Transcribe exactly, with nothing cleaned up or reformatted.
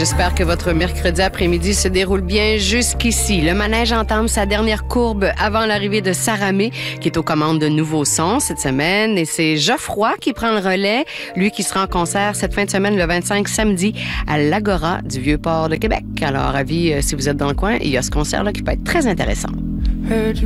J'espère que votre mercredi après-midi se déroule bien jusqu'ici. Le manège entame sa dernière courbe avant l'arrivée de Sarah May, qui est aux commandes de nouveaux sons cette semaine. Et c'est Geoffroy qui prend le relais, lui qui sera en concert cette fin de semaine, le vingt-cinq samedi, à l'Agora du Vieux-Port de Québec. Alors, avis, si vous êtes dans le coin, il y a ce concert-là qui peut être très intéressant.